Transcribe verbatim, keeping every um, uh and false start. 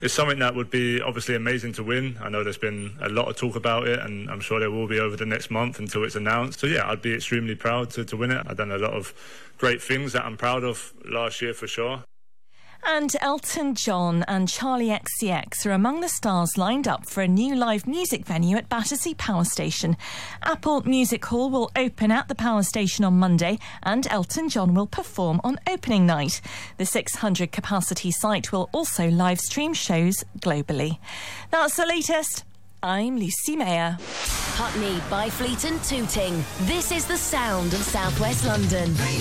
It's something that would be obviously amazing to win. I know there's been a lot of talk about it, and I'm sure there will be over the next month until it's announced. So yeah, I'd be extremely proud to, to win it. I've done a lot of great things that I'm proud of last year for sure. And Elton John and Charlie X C X are among the stars lined up for a new live music venue at Battersea Power Station. Apple Music Hall will open at the power station on Monday, and Elton John will perform on opening night. The six hundred capacity site will also live stream shows globally. That's the latest. I'm Lucy Mayer. Putney, Byfleet and Tooting. This is the sound of South West London.